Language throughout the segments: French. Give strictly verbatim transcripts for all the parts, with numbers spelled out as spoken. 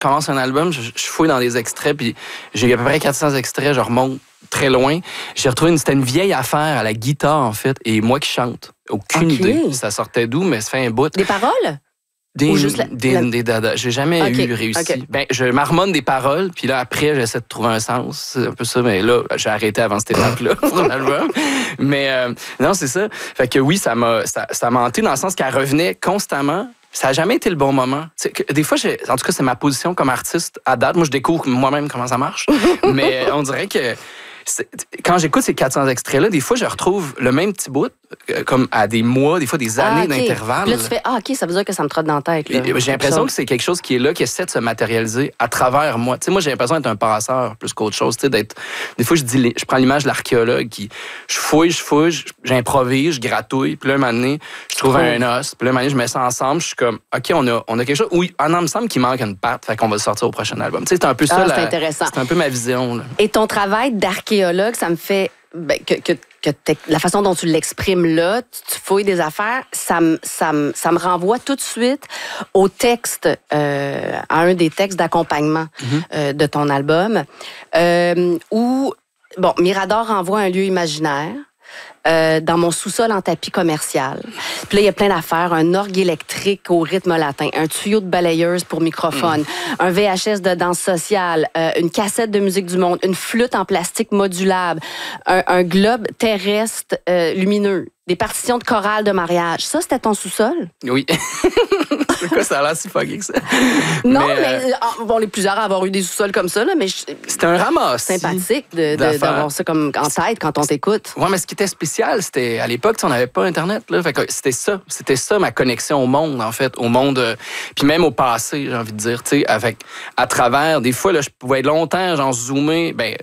commence un album, je, je fouille dans des extraits, puis j'ai à peu près quatre cents extraits, je remonte très loin. J'ai retrouvé une, c'était une vieille affaire à la guitare, en fait, et moi qui chante. Aucune okay. idée. Ça sortait d'où, mais ça fait un bout. Des paroles? Des, Ou juste la, des, la... des dadas. J'ai jamais okay. eu réussi. Okay. Ben, je marmonne des paroles, puis là, après, j'essaie de trouver un sens. C'est un peu ça, mais là, j'ai arrêté avant cette étape-là pour l'album. Mais euh, non, c'est ça. Fait que oui, ça m'a, ça, ça m'a hanté dans le sens qu'elle revenait constamment. Ça n'a jamais été le bon moment. Que, des fois, j'ai, en tout cas, c'est ma position comme artiste à date. Moi, je découvre moi-même comment ça marche. Mais on dirait que quand j'écoute ces quatre cents extraits-là, des fois, je retrouve le même petit bout, euh, comme à des mois, des fois des années ah, okay. d'intervalle. Puis là, tu fais, ah, OK, ça veut dire que ça me trotte dans la tête. Là. J'ai l'impression que c'est quelque chose qui est là, qui essaie de se matérialiser à travers moi. Tu sais, moi, j'ai l'impression d'être un passeur plus qu'autre chose. Tu sais, d'être... Des fois, je dis, je prends l'image de l'archéologue qui, je fouille, je fouille, j'improvise, je gratouille, puis là, un moment donné, je trouve oh. un os, puis là, un moment donné, je mets ça ensemble, je suis comme, OK, on a, on a quelque chose. Oui, ah non, il me semble qu'il manque une patte, fait qu'on va le sortir au prochain album. Tu sais, c'est un peu ça. Ah, c'est la, intéressant. C'est un peu ma vision. Là. Et ton travail d'archéologue, ça me fait ben, que, que, que la façon dont tu l'exprimes là, tu, tu fouilles des affaires, ça me, ça me, ça me renvoie tout de suite au texte, euh, à un des textes d'accompagnement mm-hmm. euh, de ton album, euh, où, bon, Mirador envoie un lieu imaginaire. Euh, dans mon sous-sol en tapis commercial. Puis là, il y a plein d'affaires. Un orgue électrique au rythme latin, un tuyau de balayeuse pour microphone, mm. un V H S de danse sociale, euh, une cassette de musique du monde, une flûte en plastique modulable, un, un globe terrestre euh, lumineux, des partitions de chorale de mariage. Ça, c'était ton sous-sol? Oui. C'est quoi, ça a l'air si fucké que ça? Non, mais, mais euh, bon, les plusieurs à avoir eu des sous-sols comme ça, là, mais... Je, c'était un ramassis. Sympathique de, de, d'avoir ça comme en tête quand on t'écoute. Oui, mais ce qui était spécial, c'était à l'époque, on n'avait pas Internet. Là, fait que c'était ça. C'était ça, ma connexion au monde, en fait. Au monde, euh, puis même au passé, j'ai envie de dire, tu sais, avec, à travers, des fois, là, je pouvais être longtemps, genre, zoomer, ben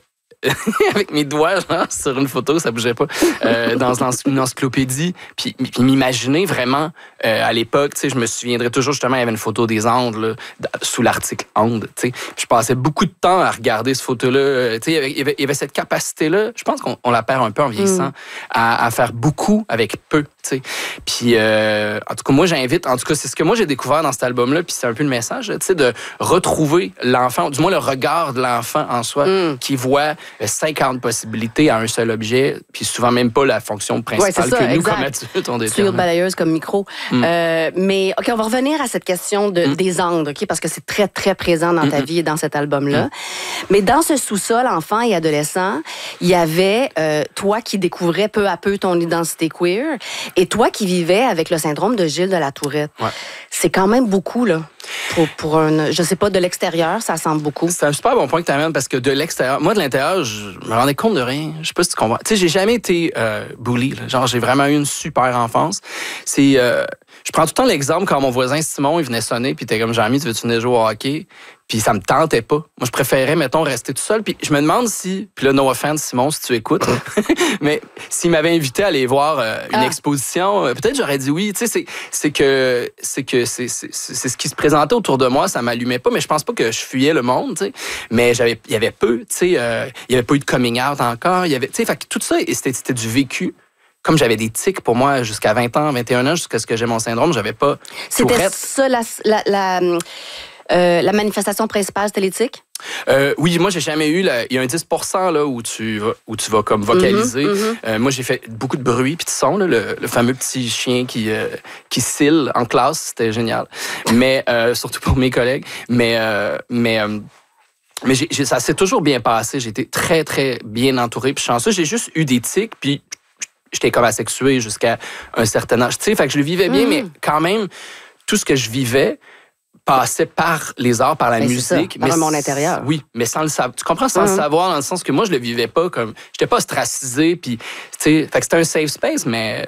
avec mes doigts, genre, sur une photo, ça bougeait pas, euh, dans une encyclopédie, puis, puis m'imaginer vraiment, euh, à l'époque, tu sais, je me souviendrai toujours, justement, il y avait une photo des Andes, là, sous l'article Andes, tu sais, puis je passais beaucoup de temps à regarder cette photo-là, tu sais, il y avait, il y avait cette capacité-là, je pense qu'on on la perd un peu en vieillissant, mm. à, à faire beaucoup avec peu, tu sais, puis, euh, en tout cas, moi, j'invite, en tout cas, c'est ce que moi, j'ai découvert dans cet album-là, puis c'est un peu le message, tu sais, de retrouver l'enfant, du moins le regard de l'enfant en soi, mm. qui voit cinquante possibilités à un seul objet, puis souvent même pas la fonction principale ouais, ça, que nous, exact. Comme adulte, on détermine. Tuyau de balayeuse comme micro. Mm. Euh, mais, OK, on va revenir à cette question de, mm. des Andes, OK, parce que c'est très, très présent dans ta mm-hmm. vie et dans cet album-là. Mm. Mais dans ce sous-sol, enfant et adolescent, il y avait euh, toi qui découvrais peu à peu ton identité queer et toi qui vivais avec le syndrome de Gilles de la Tourette. Ouais. C'est quand même beaucoup, là. Pour, pour un, je sais pas, de l'extérieur, ça semble beaucoup. C'est un super bon point que tu amènes parce que de l'extérieur, moi de l'intérieur, je me rendais compte de rien. Je sais pas si tu comprends. Tu sais, j'ai jamais été euh, bully. Là. Genre, j'ai vraiment eu une super enfance. C'est, euh, je prends tout le temps l'exemple quand mon voisin Simon, il venait sonner, puis il était comme Jean-Mi, tu veux-tu venir jouer au hockey? Puis ça me tentait pas. Moi, je préférais, mettons, rester tout seul. Puis je me demande si, puis là, no offense, Simon, si tu écoutes, mais s'il m'avait invité à aller voir euh, une ah. exposition, euh, peut-être j'aurais dit oui. Tu sais, c'est, c'est que, c'est que c'est, c'est, c'est ce qui se présentait autour de moi, ça m'allumait pas, mais je pense pas que je fuyais le monde, tu sais. Mais j'avais, il y avait peu, tu sais, euh, il y avait pas eu de coming out encore. Il y avait, tu sais, fait que tout ça, c'était, c'était du vécu. Comme j'avais des tics pour moi jusqu'à vingt ans, vingt et un ans, jusqu'à ce que j'ai mon syndrome, j'avais pas. C'était Tourette. Ça la. la, la... Euh, la manifestation principale, c'était l'éthique? Euh, oui, moi, j'ai jamais eu... La... Il y a un dix pour cent là, où, tu vas, où tu vas comme vocaliser. Mm-hmm, mm-hmm. Euh, moi, j'ai fait beaucoup de bruit puis de son. Là, le, le fameux petit chien qui, euh, qui cille en classe, c'était génial. Mais euh, surtout pour mes collègues. Mais... Euh, mais euh, Mais j'ai, j'ai, ça s'est toujours bien passé. J'ai été très, très bien entouré puis chanceux. J'ai juste eu des tics, puis j'étais comme asexué jusqu'à un certain âge. Tu sais, fait que je le vivais bien, mm. mais quand même, tout ce que je vivais passait par les arts, par la ben, musique. C'est ça, par mais mon intérieur. Oui, mais sans le savoir. Tu comprends, sans mm. le savoir, dans le sens que moi, je le vivais pas comme... J'étais pas ostracisé, puis... Tu sais, fait que c'était un safe space, mais...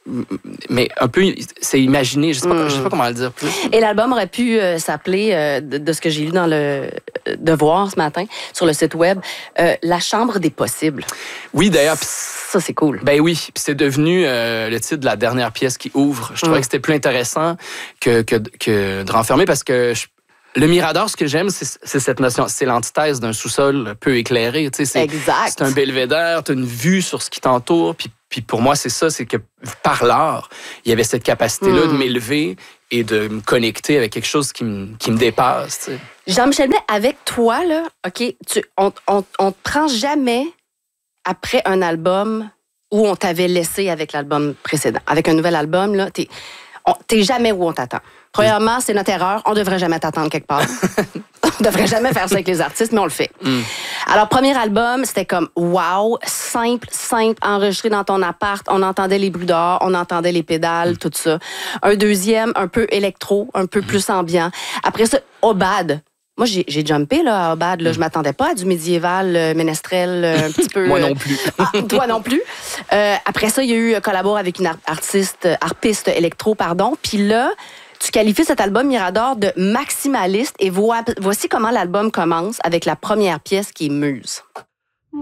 mais un peu, c'est imaginé, je sais pas, mm. je sais pas comment le dire plus. Et l'album aurait pu euh, s'appeler, euh, de, de ce que j'ai lu dans le Devoir ce matin, sur le site web, euh, La Chambre des possibles. Oui, d'ailleurs. Ça, c'est cool. Ben oui, puis c'est devenu euh, le titre de la dernière pièce qui ouvre. Je trouvais mm. que c'était plus intéressant que, que, que de renfermer, parce que je, le Mirador, ce que j'aime, c'est, c'est cette notion, c'est l'antithèse d'un sous-sol peu éclairé. Tu sais, c'est, exact. C'est un belvédère, tu as une vue sur ce qui t'entoure, puis Puis pour moi, c'est ça, c'est que par l'art, il y avait cette capacité-là mm. de m'élever et de me connecter avec quelque chose qui me, qui me dépasse. Tu sais. Jean-Michel Blais, avec toi, là, OK, tu, on, on, on te prend jamais après un album où on t'avait laissé avec l'album précédent. Avec un nouvel album, là, t'es, on, t'es jamais où on t'attend. Premièrement, c'est notre erreur. On devrait jamais t'attendre quelque part. On devrait jamais faire ça avec les artistes, mais on le fait. Mm. Alors, premier album, c'était comme wow, simple, simple, enregistré dans ton appart. On entendait les bruits dehors, on entendait les pédales, mm. tout ça. Un deuxième, un peu électro, un peu mm. plus ambiant. Après ça, Obad. Moi, j'ai, j'ai jumpé là, à Obad. Là. Mm. Je m'attendais pas à du médiéval, euh, ménestrel, euh, un petit peu... Moi non plus. Ah, toi non plus. Euh, après ça, il y a eu collabore avec une artiste, harpiste électro, pardon. Puis là... Tu qualifies cet album Mirador de maximaliste et voici comment l'album commence avec la première pièce qui est Muse.